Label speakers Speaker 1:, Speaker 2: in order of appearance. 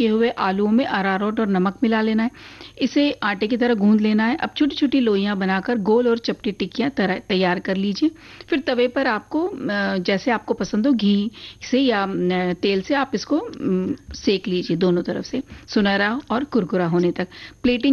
Speaker 1: किए हुए आलूओं में अरारोट और नमक मिला लेना है। इसे आटे की तरह गूंद लेना है। अब छोटी-छोटी लोइयां बनाकर गोल और चपटी टिक्कियां तैयार कर लीजिए। फिर तवे पर आपको जैसे आपको पसंद हो घी से या तेल से आप इसको सेक लीजिए दोनों तरफ से सुनहरा और कुरकुरा होने तक। प्लेटिंग